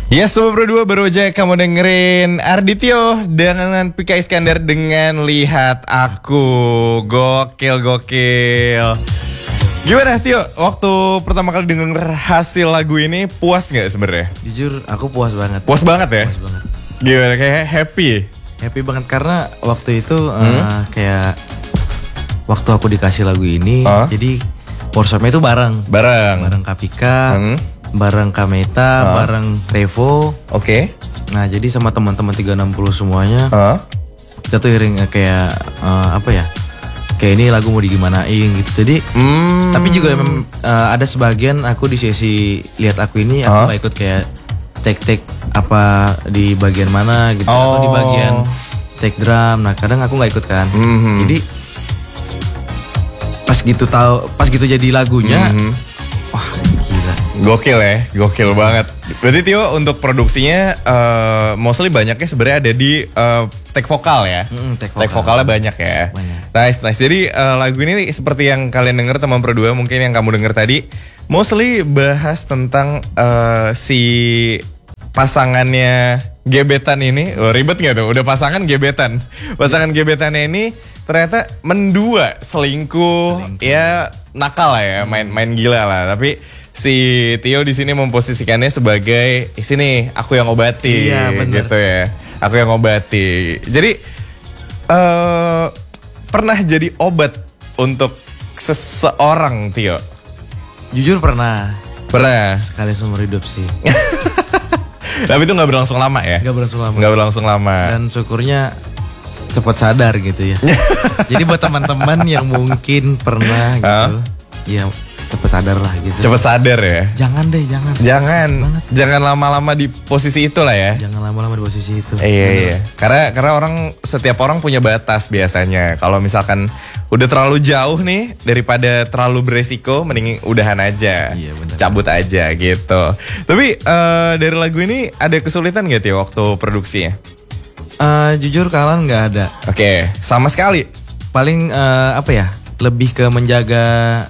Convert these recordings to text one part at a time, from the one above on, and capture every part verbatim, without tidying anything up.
Yes, Sobat Pro dua baru aja kamu dengerin Ardityo dengan Pika Iskandar dengan Lihat Aku. Gokil, gokil. Gimana Tio, waktu pertama kali denger hasil lagu ini puas gak sebenarnya? Jujur aku puas banget. Puas banget ya? Puas banget. Gimana, kayak happy? Happy banget karena waktu itu hmm? uh, kayak waktu aku dikasih lagu ini, uh? jadi workshopnya itu bareng. Bareng. Bareng Kapika. Hmm? Bareng Kameta, uh. bareng Revo. Oke. Okay. Nah jadi sama teman-teman tiga enam nol semuanya, uh. kita tuh iring kayak uh, apa ya? Kayak ini lagu mau digimanain gitu. Jadi, mm. tapi juga memang uh, ada sebagian aku di sesi Lihat Aku ini aku uh. gak ikut kayak take-take apa di bagian mana gitu, oh. atau di bagian take drum. Nah kadang aku nggak ikut kan. Mm-hmm. Jadi pas gitu tahu, pas gitu jadi lagunya. Mm-hmm. Wah gila. Gokil ya, gokil banget. Berarti Tio untuk produksinya uh, mostly banyaknya sebenarnya ada di uh, take vokal ya. Mm, take, vokal. Take vokalnya banyak ya. Banyak. Nice, nice. Jadi uh, lagu ini seperti yang kalian denger teman Pro dua, mungkin yang kamu denger tadi, mostly bahas tentang uh, si pasangannya gebetan ini. Oh, ribet gak tuh? Udah pasangan gebetan. Pasangan gebetannya ini ternyata mendua, selingkuh, selingkuh. Ya nakal lah ya, main-main gila lah. Tapi si Tio di sini memposisikannya sebagai sini aku yang obati, iya, gitu ya. Aku yang obati. Jadi uh, pernah jadi obat untuk seseorang, Tio? Jujur pernah. Pernah. Sekali seumur hidup sih. Tapi itu nggak berlangsung lama ya? Nggak berlangsung lama. Nggak berlangsung lama. Dan syukurnya cepat sadar gitu ya. Jadi buat teman-teman yang mungkin pernah gitu, huh? Ya cepat sadar lah gitu. Cepat sadar ya. Jangan deh, jangan. Jangan, banget. Jangan lama-lama di posisi itu lah ya. Jangan lama-lama di posisi itu. Iya iya. Karena karena orang setiap orang punya batas biasanya. Kalau misalkan udah terlalu jauh nih daripada terlalu beresiko, mending udahan aja. Iya, bener. Cabut aja gitu. Tapi uh, dari lagu ini ada kesulitan gak Tio waktu produksinya? Uh, jujur kalian nggak ada. Oke, okay. Sama sekali. Paling uh, apa ya? Lebih ke menjaga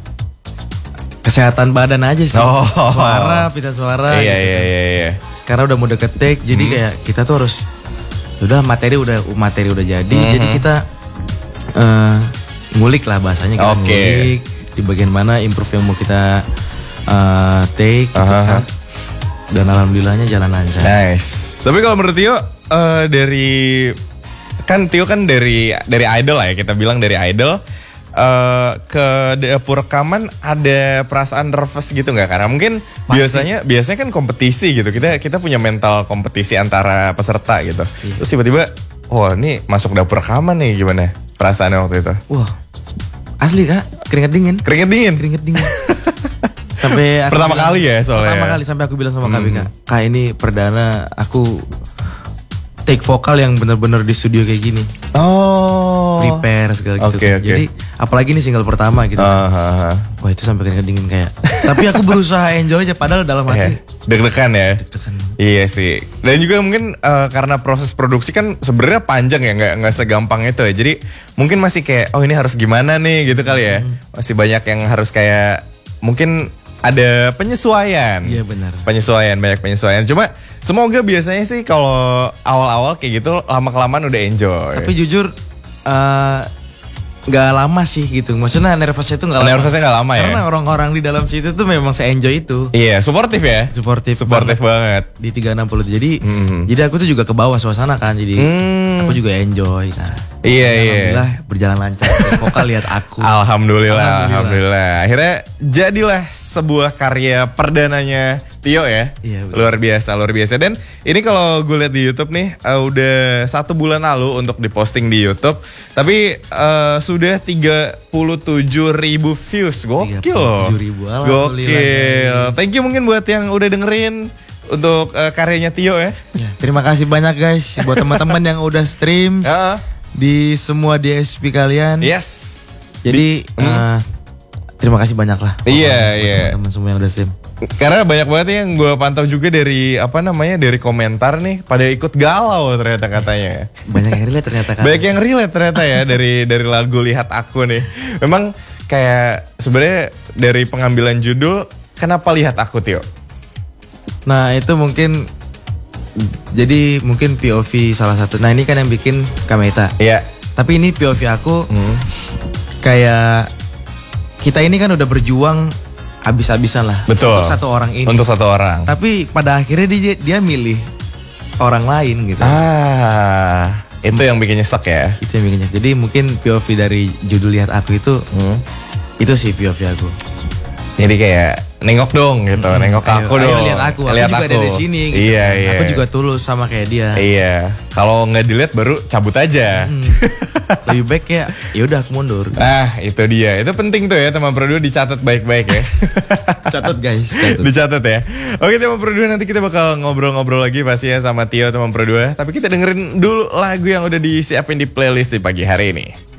kesehatan badan aja sih. Oh. Suara, pita suara. Iya gitu iya kan. iya iya. Karena udah mau deket take, jadi hmm. kayak kita tuh harus udah materi udah materi udah jadi, mm-hmm. jadi kita uh, ngulik lah bahasanya kita okay. ngulik di bagian mana improve yang mau kita uh, take gitu uh-huh. kan. Dan alhamdulillahnya jalan lancar. Nice. Tapi kalau menurut Tio uh, dari kan Tio kan dari dari idol lah ya, kita bilang dari idol uh, ke dapur rekaman ada perasaan nervous gitu nggak? Karena mungkin pasti. biasanya biasanya kan kompetisi gitu, kita kita punya mental kompetisi antara peserta gitu. Iya. Terus tiba-tiba, wah ini masuk dapur rekaman nih, gimana perasaannya waktu itu? Wah asli Kak, keringat dingin. Keringat dingin. Keringat dingin. Sampai pertama bilang, kali ya soalnya. Pertama kali sampai aku bilang sama hmm. Kak Bika, Kak ini perdana aku take vokal yang benar-benar di studio kayak gini. Oh. Prepare segala gitu. Okay, okay. Jadi apalagi ini single pertama gitu. Uh, uh, uh. Wah itu sampai keringat dingin kayak. Tapi aku berusaha enjoy aja padahal dalam hati. Deg-degan ya. Deg-degan. Iya sih. Dan juga mungkin uh, karena proses produksi kan sebenarnya panjang ya, nggak nggak segampang itu ya. Jadi mungkin masih kayak oh ini harus gimana nih gitu kali ya. Hmm. Masih banyak yang harus kayak mungkin ada penyesuaian. Iya benar. Penyesuaian, banyak penyesuaian. Cuma semoga biasanya sih kalau awal-awal kayak gitu lama-kelamaan udah enjoy. Tapi jujur uh, gak lama sih gitu. Maksudnya nervousnya itu gak lama. Nervousnya gak lama ya. Karena orang-orang di dalam situ tuh memang se-enjoy itu. Iya, suportif ya. Suportif. Suportif banget. Di tiga enam nol. Jadi mm-hmm. jadi aku tuh juga ke bawah suasana kan. Jadi mm. aku juga enjoy. Nah, iya iya. Alhamdulillah berjalan lancar. Vokal Lihat Aku. Alhamdulillah, alhamdulillah. Alhamdulillah. Akhirnya jadilah sebuah karya perdananya Tio ya. Iya, luar biasa, luar biasa. Dan ini kalau gue lihat di YouTube nih uh, udah satu bulan lalu untuk diposting di YouTube. Tapi uh, sudah tiga puluh tujuh ribu views. Gokil loh. tiga puluh tujuh ribu. Gokil. Thank you mungkin buat yang udah dengerin untuk uh, karyanya Tio ya. Ya. Terima kasih banyak guys buat teman-teman yang udah stream uh. di semua D S P kalian. Yes. Jadi di, uh, terima kasih banyak lah. Iya iya. Teman-teman semua yang udah stream. Karena banyak banget yang gue pantau juga dari apa namanya dari komentar nih pada ikut galau ternyata katanya. Banyak yang relate ternyata kan. Banyak yang relate ternyata ya dari dari lagu Lihat Aku nih. Memang kayak sebenarnya dari pengambilan judul kenapa Lihat Aku Tio? Nah itu mungkin jadi mungkin P O V salah satu. Nah ini kan yang bikin Kameta. Iya. Tapi ini P O V aku Hmm. kayak kita ini kan udah berjuang habis-habisan lah. Betul. Untuk satu orang ini. Untuk satu orang. Tapi pada akhirnya dia dia milih orang lain gitu. Ah, itu yang bikin nyesek ya. Itu yang bikin nyesek. Jadi mungkin P O V dari judul Lihat Aku itu Hmm. itu sih P O V aku. Jadi kayak nengok dong gitu, Hmm, nengok ayo, aku ayo dong. lihat aku, aku lihat juga aku. dari sini gitu. Iya, iya. Aku juga tulus sama kayak dia. Iya. Kalau nggak dilihat baru cabut aja. Hmm. Lebih baik ya, ya udah aku mundur. Ah, itu dia. Itu penting tuh ya teman Pro dua dicatat baik-baik ya. Catat guys, catat. Dicatat ya. Oke teman Pro dua, nanti kita bakal ngobrol-ngobrol lagi pasti ya sama Tio teman Pro dua. Tapi kita dengerin dulu lagu yang udah disiapin di playlist di pagi hari ini.